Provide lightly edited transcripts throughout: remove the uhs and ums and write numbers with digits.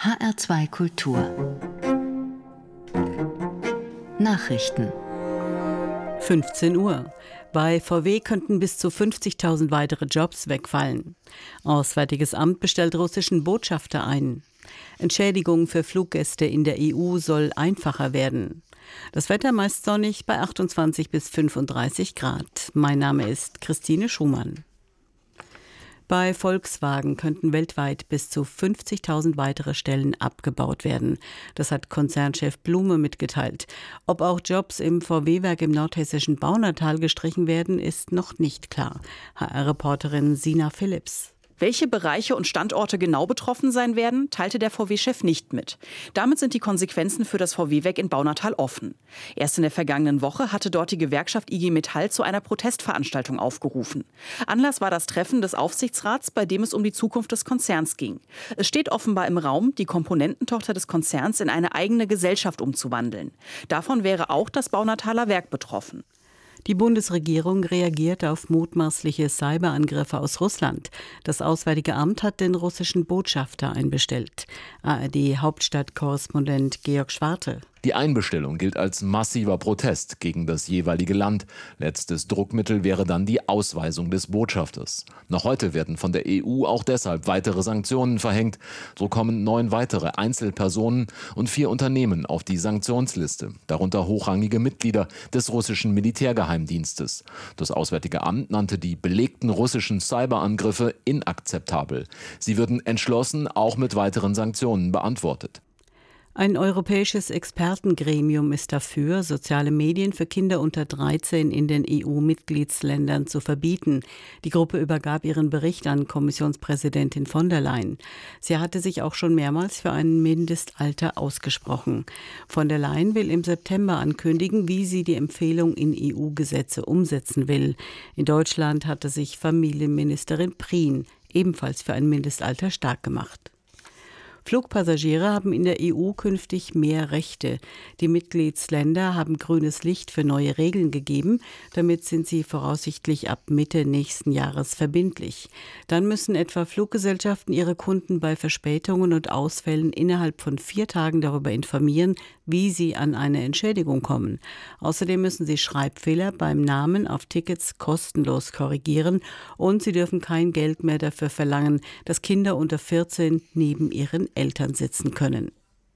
HR2 Kultur Nachrichten 15 Uhr. Bei VW könnten bis zu 50.000 weitere Jobs wegfallen. Auswärtiges Amt bestellt russischen Botschafter ein. Entschädigung für Fluggäste in der EU soll einfacher werden. Das Wetter meist sonnig bei 28 bis 35 Grad. Mein Name ist Christine Schumann. Bei Volkswagen könnten weltweit bis zu 50.000 weitere Stellen abgebaut werden. Das hat Konzernchef Blume mitgeteilt. Ob auch Jobs im VW-Werk im nordhessischen Baunatal gestrichen werden, ist noch nicht klar. HR-Reporterin Sina Phillips. Welche Bereiche und Standorte genau betroffen sein werden, teilte der VW-Chef nicht mit. Damit sind die Konsequenzen für das VW-Werk in Baunatal offen. Erst in der vergangenen Woche hatte dort die Gewerkschaft IG Metall zu einer Protestveranstaltung aufgerufen. Anlass war das Treffen des Aufsichtsrats, bei dem es um die Zukunft des Konzerns ging. Es steht offenbar im Raum, die Komponententochter des Konzerns in eine eigene Gesellschaft umzuwandeln. Davon wäre auch das Baunataler Werk betroffen. Die Bundesregierung reagiert auf mutmaßliche Cyberangriffe aus Russland. Das Auswärtige Amt hat den russischen Botschafter einbestellt. ARD-Hauptstadtkorrespondent Georg Schwarte. Die Einbestellung gilt als massiver Protest gegen das jeweilige Land. Letztes Druckmittel wäre dann die Ausweisung des Botschafters. Noch heute werden von der EU auch deshalb weitere Sanktionen verhängt. So kommen 9 weitere Einzelpersonen und 4 Unternehmen auf die Sanktionsliste, darunter hochrangige Mitglieder des russischen Militärgeheimdienstes. Das Auswärtige Amt nannte die belegten russischen Cyberangriffe inakzeptabel. Sie würden entschlossen auch mit weiteren Sanktionen beantwortet. Ein europäisches Expertengremium ist dafür, soziale Medien für Kinder unter 13 in den EU-Mitgliedsländern zu verbieten. Die Gruppe übergab ihren Bericht an Kommissionspräsidentin von der Leyen. Sie hatte sich auch schon mehrmals für ein Mindestalter ausgesprochen. Von der Leyen will im September ankündigen, wie sie die Empfehlung in EU-Gesetze umsetzen will. In Deutschland hatte sich Familienministerin Prien ebenfalls für ein Mindestalter stark gemacht. Flugpassagiere haben in der EU künftig mehr Rechte. Die Mitgliedsländer haben grünes Licht für neue Regeln gegeben. Damit sind sie voraussichtlich ab Mitte nächsten Jahres verbindlich. Dann müssen etwa Fluggesellschaften ihre Kunden bei Verspätungen und Ausfällen innerhalb von 4 Tagen darüber informieren, wie sie an eine Entschädigung kommen. Außerdem müssen sie Schreibfehler beim Namen auf Tickets kostenlos korrigieren und sie dürfen kein Geld mehr dafür verlangen, dass Kinder unter 14 neben ihren Eltern sitzen können.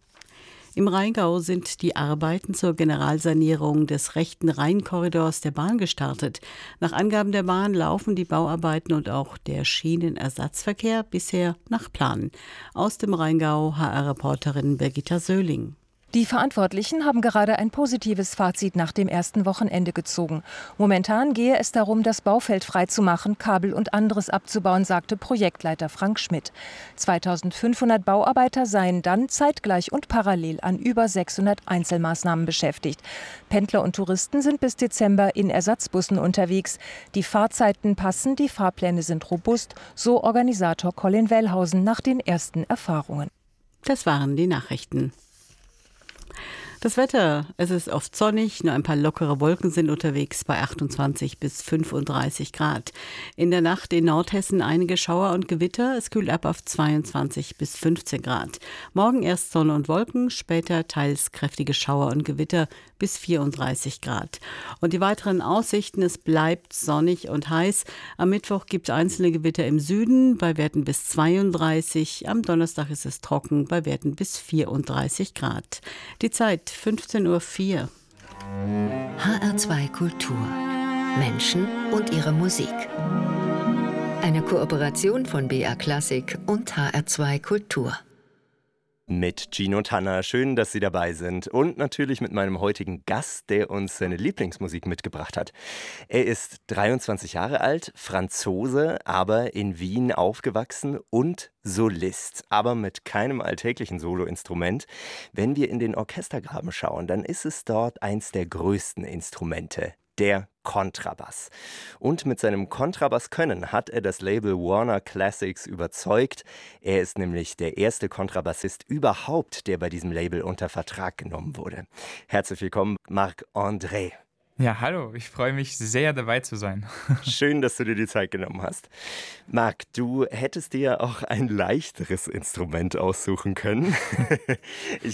Im Rheingau sind die Arbeiten zur Generalsanierung des rechten Rheinkorridors der Bahn gestartet. Nach Angaben der Bahn laufen die Bauarbeiten und auch der Schienenersatzverkehr bisher nach Plan. Aus dem Rheingau HR-Reporterin Birgitta Söhling. Die Verantwortlichen haben gerade ein positives Fazit nach dem ersten Wochenende gezogen. Momentan gehe es darum, das Baufeld freizumachen, Kabel und anderes abzubauen, sagte Projektleiter Frank Schmidt. 2500 Bauarbeiter seien dann zeitgleich und parallel an über 600 Einzelmaßnahmen beschäftigt. Pendler und Touristen sind bis Dezember in Ersatzbussen unterwegs. Die Fahrzeiten passen, die Fahrpläne sind robust, so Organisator Colin Wellhausen nach den ersten Erfahrungen. Das waren die Nachrichten. Das Wetter, es ist oft sonnig, nur ein paar lockere Wolken sind unterwegs bei 28 bis 35 Grad. In der Nacht in Nordhessen einige Schauer und Gewitter, es kühlt ab auf 22 bis 15 Grad. Morgen erst Sonne und Wolken, später teils kräftige Schauer und Gewitter bis 34 Grad. Und die weiteren Aussichten, es bleibt sonnig und heiß. Am Mittwoch gibt es einzelne Gewitter im Süden bei Werten bis 32. Am Donnerstag ist es trocken bei Werten bis 34 Grad. Die Zeit 15:04 Uhr. HR2 Kultur. Menschen und ihre Musik. Eine Kooperation von BR Klassik und HR2 Kultur. Mit Gino Tanner, schön, dass Sie dabei sind. Und natürlich mit meinem heutigen Gast, der uns seine Lieblingsmusik mitgebracht hat. Er ist 23 Jahre alt, Franzose, aber in Wien aufgewachsen und Solist, aber mit keinem alltäglichen Soloinstrument. Wenn wir in den Orchestergraben schauen, dann ist es dort eins der größten Instrumente, der Kontrabass. Und mit seinem Kontrabasskönnen hat er das Label Warner Classics überzeugt. Er ist nämlich der erste Kontrabassist überhaupt, der bei diesem Label unter Vertrag genommen wurde. Herzlich willkommen, Marc-André. Ja, hallo, ich freue mich sehr, dabei zu sein. Schön, dass du dir die Zeit genommen hast. Marc, du hättest dir auch ein leichteres Instrument aussuchen können. Ich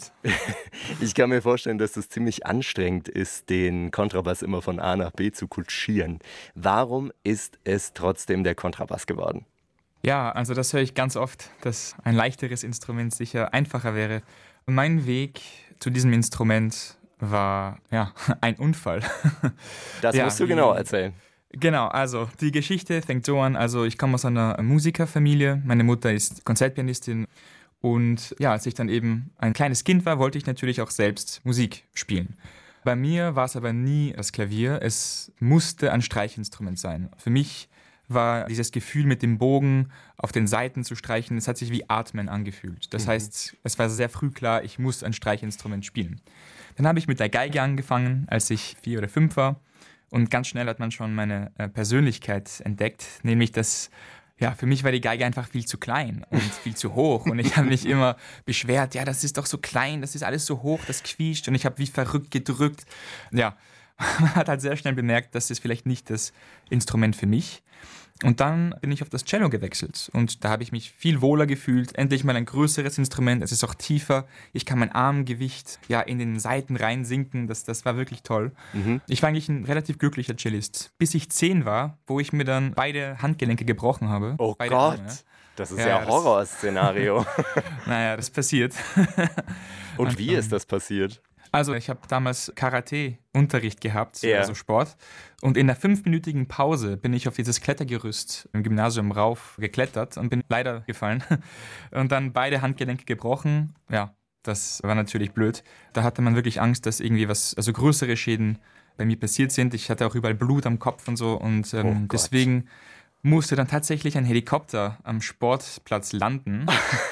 kann mir vorstellen, dass es ziemlich anstrengend ist, den Kontrabass immer von A nach B zu kutschieren. Warum ist es trotzdem der Kontrabass geworden? Ja, also das höre ich ganz oft, dass ein leichteres Instrument sicher einfacher wäre. Mein Weg zu diesem Instrument war ein Unfall. Das musst du genau erzählen. Genau, also die Geschichte fängt so an, also ich komme aus einer Musikerfamilie, meine Mutter ist Konzertpianistin und ja, als ich dann eben ein kleines Kind war, wollte ich natürlich auch selbst Musik spielen. Bei mir war es aber nie das Klavier, es musste ein Streichinstrument sein. Für mich war dieses Gefühl mit dem Bogen auf den Saiten zu streichen, es hat sich wie Atmen angefühlt. Das heißt, es war sehr früh klar, ich muss ein Streichinstrument spielen. Dann habe ich mit der Geige angefangen, als ich 4 oder 5 war. Und ganz schnell hat man schon meine Persönlichkeit entdeckt, nämlich dass, für mich war die Geige einfach viel zu klein und viel zu hoch. Und ich habe mich immer beschwert, das ist doch so klein, das ist alles so hoch, das quietscht. Und ich habe wie verrückt gedrückt. Ja, man hat halt sehr schnell bemerkt, das ist vielleicht nicht das Instrument für mich. Und dann bin ich auf das Cello gewechselt und da habe ich mich viel wohler gefühlt. Endlich mal ein größeres Instrument, es ist auch tiefer. Ich kann mein Armgewicht in den Saiten reinsinken, das war wirklich toll. Ich war eigentlich ein relativ glücklicher Cellist, bis ich 10 war, wo ich mir dann beide Handgelenke gebrochen habe. Oh beide Gott, Arme. das ist ja ein Horrorszenario. Naja, das passiert. Und wie ist das passiert? Also ich habe damals Karate-Unterricht gehabt, also Sport. Und in der 5-minütigen Pause bin ich auf dieses Klettergerüst im Gymnasium rauf geklettert und bin leider gefallen. Und dann beide Handgelenke gebrochen. Ja, das war natürlich blöd. Da hatte man wirklich Angst, dass irgendwie größere Schäden bei mir passiert sind. Ich hatte auch überall Blut am Kopf und so. Und deswegen musste dann tatsächlich ein Helikopter am Sportplatz landen.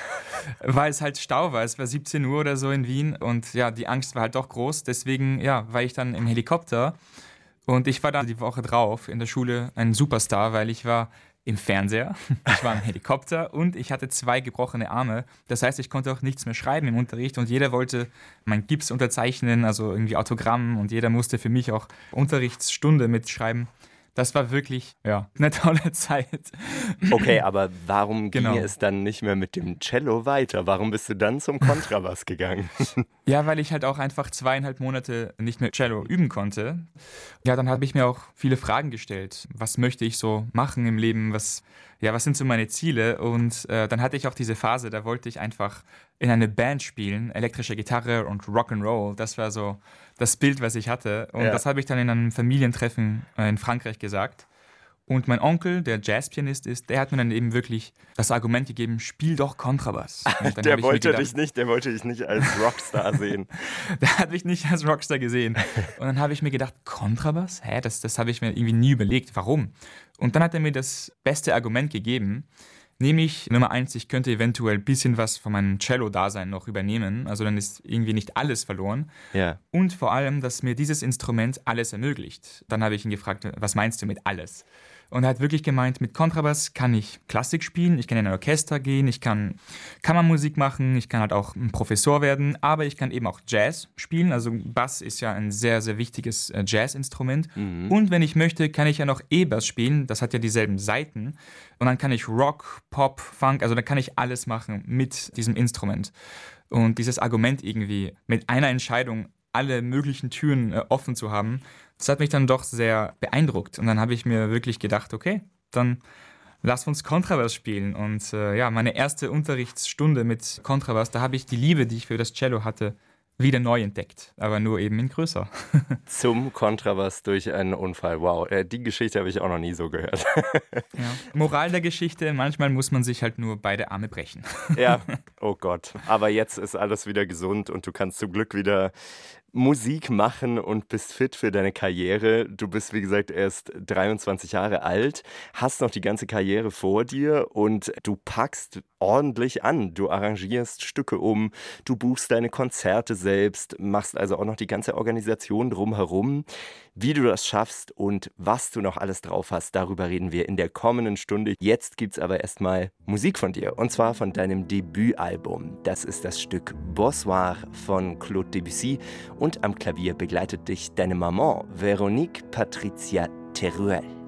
Weil es halt Stau war. Es war 17 Uhr oder so in Wien und die Angst war halt doch groß. Deswegen, war ich dann im Helikopter und ich war dann die Woche drauf in der Schule ein Superstar, weil ich war im Fernseher, ich war im Helikopter und ich hatte 2 gebrochene Arme. Das heißt, ich konnte auch nichts mehr schreiben im Unterricht und jeder wollte mein Gips unterzeichnen, also irgendwie Autogramm und jeder musste für mich auch Unterrichtsstunde mitschreiben. Das war wirklich, eine tolle Zeit. Okay, aber warum ging es dann nicht mehr mit dem Cello weiter? Warum bist du dann zum Kontrabass gegangen? Ja, weil ich halt auch einfach 2,5 Monate nicht mehr Cello üben konnte. Ja, dann habe ich mir auch viele Fragen gestellt. Was möchte ich so machen im Leben? Was sind so meine Ziele? Und dann hatte ich auch diese Phase, da wollte ich einfach in eine Band spielen, elektrische Gitarre und Rock'n'Roll. Das war so das Bild, was ich hatte. Und das habe ich dann in einem Familientreffen in Frankreich gesagt. Und mein Onkel, der Jazzpianist ist, der hat mir dann eben wirklich das Argument gegeben, spiel doch Kontrabass. Der wollte dich nicht als Rockstar sehen. Der hat mich nicht als Rockstar gesehen. Und dann habe ich mir gedacht, Kontrabass? Das habe ich mir irgendwie nie überlegt. Warum? Und dann hat er mir das beste Argument gegeben, nämlich Nummer 1, ich könnte eventuell ein bisschen was von meinem Cello-Dasein noch übernehmen. Also dann ist irgendwie nicht alles verloren. Ja. Und vor allem, dass mir dieses Instrument alles ermöglicht. Dann habe ich ihn gefragt, was meinst du mit alles? Und er hat wirklich gemeint, mit Kontrabass kann ich Klassik spielen, ich kann in ein Orchester gehen, ich kann Kammermusik machen, ich kann halt auch ein Professor werden, aber ich kann eben auch Jazz spielen. Also Bass ist ja ein sehr, sehr wichtiges Jazzinstrument. Und wenn ich möchte, kann ich ja noch E-Bass spielen, das hat ja dieselben Saiten. Und dann kann ich Rock, Pop, Funk, also da kann ich alles machen mit diesem Instrument. Und dieses Argument irgendwie mit einer Entscheidung alle möglichen Türen offen zu haben, das hat mich dann doch sehr beeindruckt. Und dann habe ich mir wirklich gedacht, okay, dann lass uns Kontrabass spielen. Und meine erste Unterrichtsstunde mit Kontrabass, da habe ich die Liebe, die ich für das Cello hatte, wieder neu entdeckt, aber nur eben in größer. Zum Kontrabass durch einen Unfall. Wow, die Geschichte habe ich auch noch nie so gehört. Moral der Geschichte, manchmal muss man sich halt nur beide Arme brechen. Ja, oh Gott. Aber jetzt ist alles wieder gesund und du kannst zum Glück wieder Musik machen und bist fit für deine Karriere. Du bist, wie gesagt, erst 23 Jahre alt, hast noch die ganze Karriere vor dir und du packst ordentlich an. Du arrangierst Stücke um, du buchst deine Konzerte selbst, machst also auch noch die ganze Organisation drumherum. Wie du das schaffst und was du noch alles drauf hast, darüber reden wir in der kommenden Stunde. Jetzt gibt's aber erstmal Musik von dir, und zwar von deinem Debütalbum. Das ist das Stück Bonsoir von Claude Debussy und am Klavier begleitet dich deine Maman Véronique Patricia Teruel.